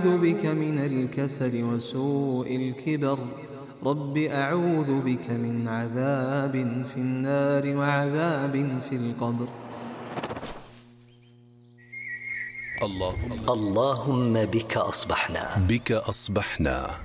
أعوذ بك من الكسل وسوء الكبر رب أعوذ بك من عذاب في النار وعذاب في القبر. اللهم بك أصبحنا.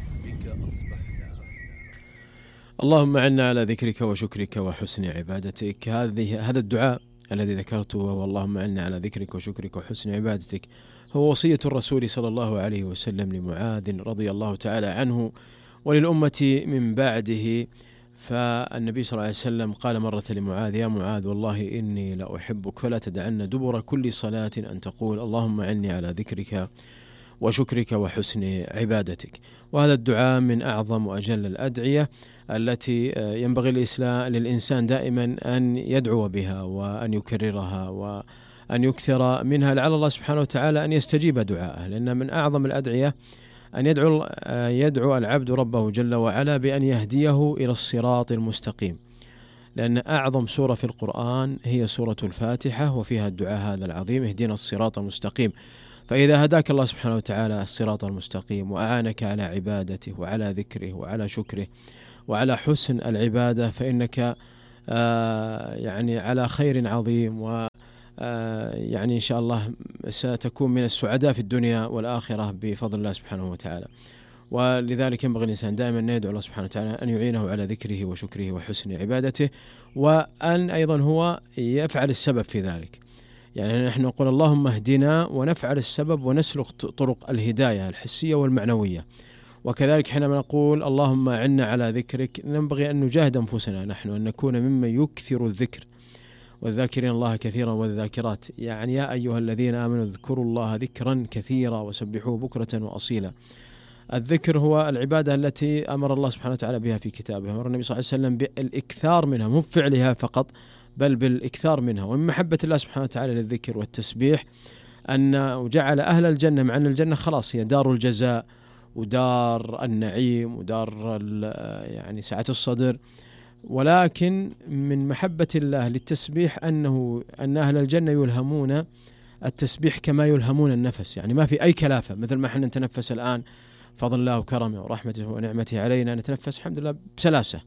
اللهم أعنا على ذكرك وشكرك وحسن عبادتك. هذا الدعاء الذي ذكرته، واللهم أعنا على ذكرك وشكرك وحسن عبادتك، هو وصية الرسول صلى الله عليه وسلم لمعاذ رضي الله تعالى عنه وللأمة من بعده. فالنبي صلى الله عليه وسلم قال مرة لمعاذ: يا معاذ والله إني لأحبك فلا تدعن دبر كل صلاة أن تقول اللهم أعني على ذكرك وشكرك وحسن عبادتك. وهذا الدعاء من أعظم وأجل الأدعية التي ينبغي للإنسان دائما أن يدعو بها وأن يكررها وأن يكثر منها، لعل الله سبحانه وتعالى أن يستجيب دعاءه، لأن من أعظم الأدعية أن يدعو العبد ربه جل وعلا بأن يهديه إلى الصراط المستقيم، لأن أعظم سورة في القرآن هي سورة الفاتحة، وفيها الدعاء هذا العظيم: اهدنا الصراط المستقيم. فإذا هداك الله سبحانه وتعالى الصراط المستقيم وأعانك على عبادته وعلى ذكره وعلى شكره وعلى حسن العبادة، فإنك يعني على خير عظيم، يعني إن شاء الله ستكون من السعداء في الدنيا والآخرة بفضل الله سبحانه وتعالى. ولذلك ينبغي الإنسان دائما أن يدعو الله سبحانه وتعالى أن يعينه على ذكره وشكره وحسن عبادته، وأن أيضا هو يفعل السبب في ذلك. يعني نحن نقول اللهم اهدنا ونفعل السبب ونسلك طرق الهداية الحسية والمعنوية. وكذلك حينما نقول اللهم أعنا على ذكرك، ينبغي أن نجاهد أنفسنا نحن أن نكون ممن يكثر الذكر، والذاكرين الله كثيرا والذاكرات. يعني يا أيها الذين آمنوا اذكروا الله ذكرا كثيرا وسبحوه بكرة وأصيلا. الذكر هو العبادة التي أمر الله سبحانه وتعالى بها في كتابه، أمر النبي صلى الله عليه وسلم بالإكثار منها، مو بفعلها فقط بل بالإكثار منها. ومن محبة الله سبحانه وتعالى للذكر والتسبيح أن جعل أهل الجنة، مع أن الجنة خلاص هي دار الجزاء ودار النعيم ودار يعني سعة الصدر، ولكن من محبة الله للتسبيح أن أهل الجنة يلهمون التسبيح كما يلهمون النفس، يعني ما في أي كلافة، مثل ما احنا نتنفس الآن فضل الله وكرمه ورحمته ونعمته علينا، نتنفس الحمد لله بسلاسة.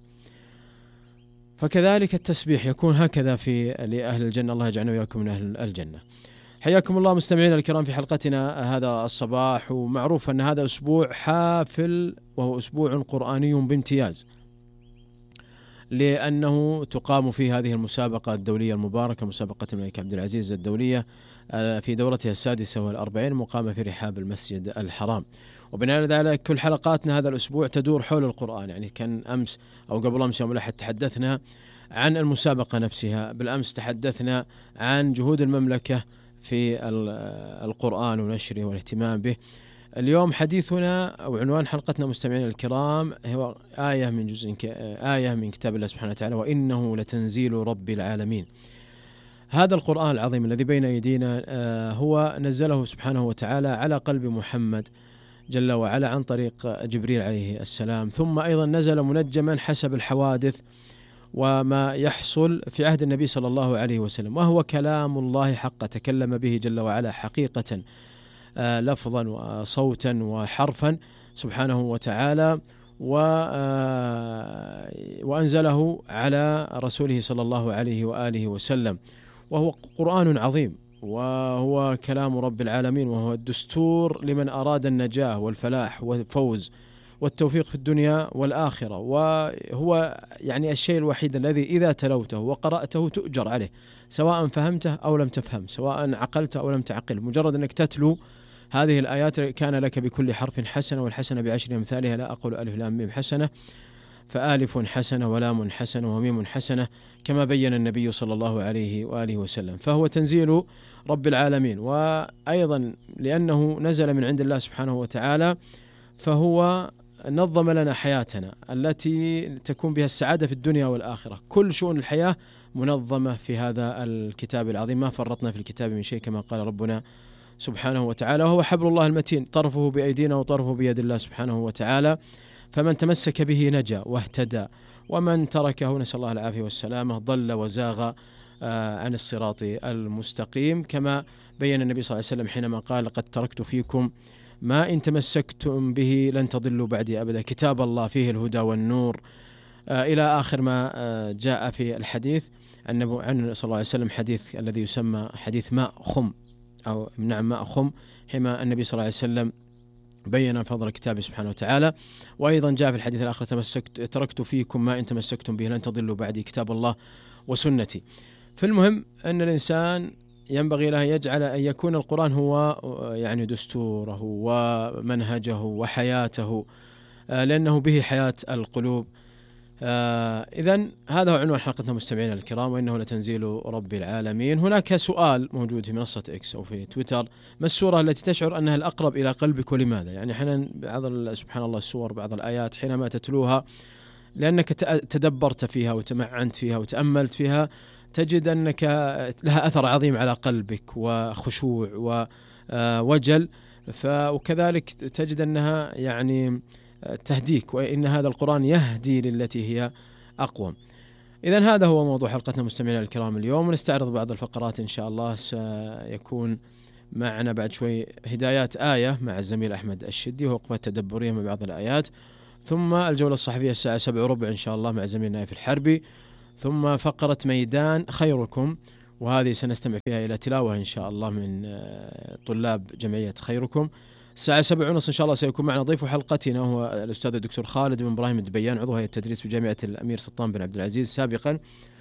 فكذلك التسبيح يكون هكذا لأهل الجنة. الله يجعلنا وإياكم من أهل الجنة. حياكم الله مستمعينا الكرام في حلقتنا هذا الصباح. ومعروف أن هذا أسبوع حافل، وهو أسبوع قرآني بامتياز، لأنه تقام فيه هذه المسابقة الدولية المباركة، مسابقة الملك عبد العزيز الدولية في دورتها 46 مقامة في رحاب المسجد الحرام. وبناء على ذلك كل حلقاتنا هذا الأسبوع تدور حول القرآن. يعني كان أمس أو قبل أمس يوم الأحد تحدثنا عن المسابقة نفسها، بالأمس تحدثنا عن جهود المملكة في القرآن ونشره والاهتمام به. اليوم حديثنا أو عنوان حلقتنا مستمعين الكرام هو آية من كتاب الله سبحانه وتعالى: وإنه لتنزيل رب العالمين. هذا القرآن العظيم الذي بين أيدينا هو نزله سبحانه وتعالى على قلب محمد جل وعلا عن طريق جبريل عليه السلام، ثم أيضا نزل منجما حسب الحوادث وما يحصل في عهد النبي صلى الله عليه وسلم، وهو كلام الله حق تكلم به جل وعلا حقيقة، لفظا وصوتا وحرفا سبحانه وتعالى، وأنزله على رسوله صلى الله عليه وآله وسلم. وهو قرآن عظيم، وهو كلام رب العالمين، وهو الدستور لمن أراد النجاة والفلاح والفوز والتوفيق في الدنيا والآخرة. وهو يعني الشيء الوحيد الذي إذا تلوته وقرأته تؤجر عليه، سواء فهمته أو لم تفهم، سواء عقلته أو لم تعقل. مجرد أنك تتلو هذه الآيات كان لك بكل حرف حسنة، والحسنة بعشر أمثالها. لا أقول ألف لام ميم حسنة، فآلف حسنة ولام حسنة وميم حسنة، كما بين النبي صلى الله عليه وآله وسلم. فهو تنزيل رب العالمين، وأيضا لأنه نزل من عند الله سبحانه وتعالى فهو نظم لنا حياتنا التي تكون بها السعادة في الدنيا والآخرة. كل شؤون الحياة منظمة في هذا الكتاب العظيم، ما فرطنا في الكتاب من شيء، كما قال ربنا سبحانه وتعالى: وهو حبل الله المتين طرفه بأيدينا وطرفه بيد الله سبحانه وتعالى، فمن تمسك به نجا واهتدى، ومن تركه نسأل الله العافية والسلامة ضل وزاغ عن الصراط المستقيم، كما بين النبي صلى الله عليه وسلم حينما قال: لقد تركت فيكم ما إن تمسكتم به لن تضلوا بعدي أبدا، كتاب الله فيه الهدى والنور، إلى آخر ما جاء في الحديث النبي عنه صلى الله عليه وسلم، حديث الذي يسمى حديث ماء خم، أو نعم ماء خم، حما النبي صلى الله عليه وسلم بين فضل كتابه سبحانه وتعالى. وأيضا جاء في الحديث الآخر تركت فيكم ما إن تمسكتم به لن تضلوا بعدي، كتاب الله وسنتي. فالمهم أن الإنسان ينبغي له يجعل أن يكون القرآن هو يعني دستوره ومنهجه وحياته، لأنه به حياة القلوب. إذن هذا هو عنوان حلقتنا مستمعينا الكرام، وإنه لتنزيل رب العالمين. هناك سؤال موجود في منصة إكس أو في تويتر: ما السورة التي تشعر أنها الأقرب إلى قلبك ولماذا؟ يعني حين بعض سبحان الله السور، بعض الآيات حينما تتلوها لأنك تدبرت فيها وتمعنت فيها وتأملت فيها تجد أنك لها أثر عظيم على قلبك وخشوع ووجل، وكذلك تجد أنها يعني تهديك، وإن هذا القرآن يهدي للتي هي أقوم. إذن هذا هو موضوع حلقتنا مستمعينا الكرام اليوم، ونستعرض بعض الفقرات إن شاء الله. سيكون معنا بعد شوي هدايات آية مع الزميل أحمد الشدي ووقفة تدبرية مع بعض الآيات، ثم الجولة الصحفية الساعة 7:15 إن شاء الله مع زميل نايف الحربي، ثم فقرة ميدان خيركم، وهذه سنستمع فيها إلى تلاوة إن شاء الله من طلاب جمعية خيركم. الساعة 7:30 إن شاء الله سيكون معنا ضيف حلقتنا هو الأستاذ الدكتور خالد بن إبراهيم الدبيان، عضو هيئة التدريس بجامعة الأمير سلطان بن عبد العزيز سابقا،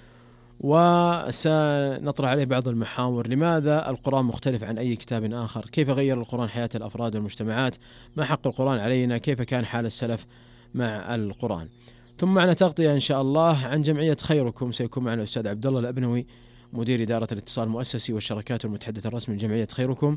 وسنطرح عليه بعض المحاور: لماذا القرآن مختلف عن أي كتاب آخر؟ كيف غير القرآن حياة الأفراد والمجتمعات؟ ما حق القرآن علينا؟ كيف كان حال السلف مع القرآن؟ ثم معنا تغطية إن شاء الله عن جمعية خيركم، سيكون معنا الأستاذ عبد الله الأبنوي مدير إدارة الاتصال المؤسسي والشركات والمتحدث الرسمي لجمعية خيركم.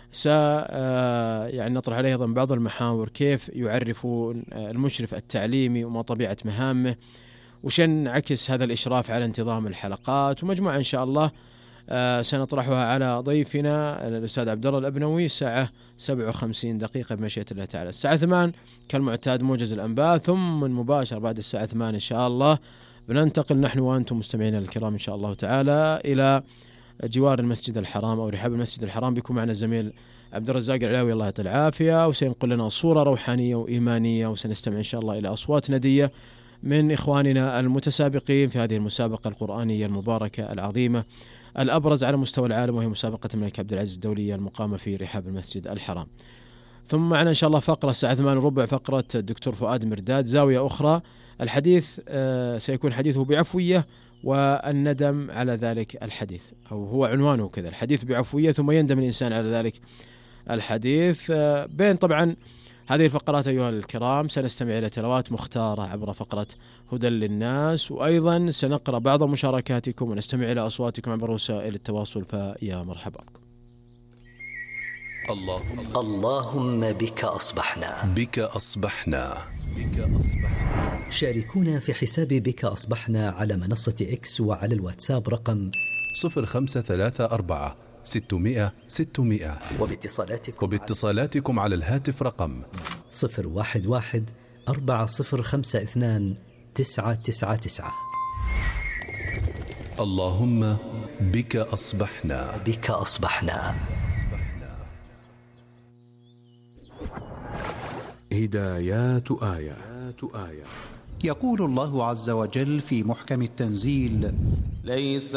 يعني نطرح عليه أيضا بعض المحاور: كيف يعرف المشرف التعليمي وما طبيعة مهامه، وش ينعكس هذا الإشراف على انتظام الحلقات، ومجموعة إن شاء الله سنطرحها على ضيفنا الأستاذ عبد الله الأبنوي الساعة 57 دقيقة بمشيئة الله تعالى. الساعة 8 كالمعتاد موجز الأنباء، ثم مباشر بعد الساعة 8 إن شاء الله بننتقل نحن وأنتم مستمعينا الكرام إن شاء الله تعالى إلى جوار المسجد الحرام أو رحاب المسجد الحرام. بكم معنا الزميل عبد الرزاق العلاوي الله يعطيه العافية، وسينقل لنا صورة روحانية وإيمانية، وسنستمع إن شاء الله إلى أصوات ندية من إخواننا المتسابقين في هذه المسابقة القرآنية المباركة العظيمة الأبرز على مستوى العالم، وهي مسابقة الملك عبد العزيز الدولية المقامة في رحاب المسجد الحرام. ثم معنا إن شاء الله فقرة الساعة 8:15 فقرة الدكتور فؤاد مرداد، زاوية أخرى. الحديث سيكون حديثه بعفوية والندم على ذلك الحديث، أو هو عنوانه كذا: الحديث بعفوية ثم يندم الإنسان على ذلك الحديث. بين طبعا هذه الفقرات أيها الكرام سنستمع إلى تلاوات مختارة عبر فقرة هدى للناس، وأيضا سنقرأ بعض مشاركاتكم ونستمع إلى أصواتكم عبر وسائل التواصل، فيا مرحبا بكم. اللهم بك أصبحنا، بك أصبحنا. شاركونا في حساب بك أصبحنا على منصة إكس وعلى الواتساب رقم 0534 600 600، وباتصالاتكم على الهاتف رقم 011 4052 999. اللهم بك أصبحنا، بك أصبحنا. هدايات آية. يقول الله عز وجل في محكم التنزيل: ليس